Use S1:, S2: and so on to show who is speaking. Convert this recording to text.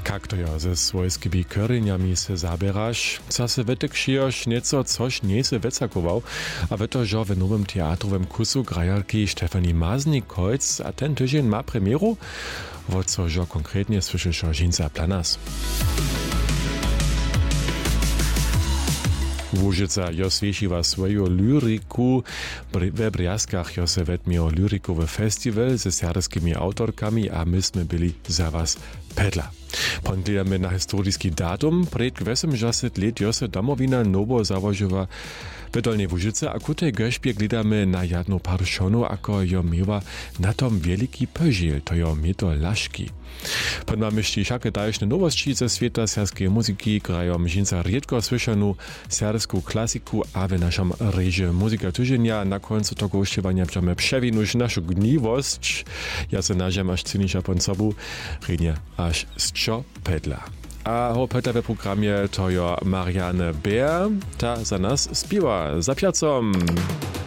S1: Jak to jo ze swojskimi korzeniami se zabierasz? Co se wetek šijoš nieco, což nie se vecakował, a weto, że w nowym teatrowym kusu grajarki Stefanie Maznik-Kolc, a ten tydzień ma premieru? Wo co, że konkretnie słyszysz o Žinca Planas. Łużyca jo sviješiva svoju lyriku. We Brjaskach jo se vetmio lyrikowy festiwal ze serbskimi autorkami, a my sme byli za was pedla. Pondlijamy na historiski datum. Pred 80 let jo se domowina nowo założyła w Dolnej Łużyce, a ku tej gośpie glidamy na jedną parszonu, ako jo miała na tom wielki požiel, to jo mieto Laszki. Pod mamy všaké dalšie nowości ze sveta serskiej muzyki, grają Žinca riedko słyszanu serską klasiku, a w naszym reže muzyka tydzienia na końcu tego uściewania będziemy przewinąć naszą gniwość. Ja se nażem aż cynisza pod sobą, rednie aż z czo pedla. A ho pedla w programie to jo Marianne Beer, ta za nas śpiewa za piacom.